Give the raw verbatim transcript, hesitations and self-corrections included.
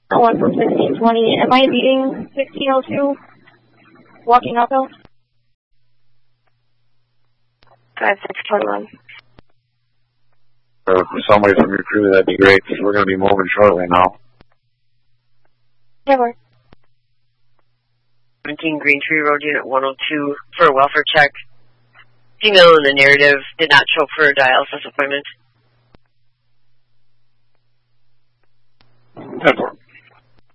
One from sixteen twenty. Am I beating sixteen oh two? Walking uphill? Five six twenty-one. So if somebody from your crew, that'd be great, because we're going to be moving shortly now. Yeah, we're. seventeen Green Tree Road, Unit one oh two, for a welfare check. Female in the narrative did not show up for a dialysis appointment. ten four.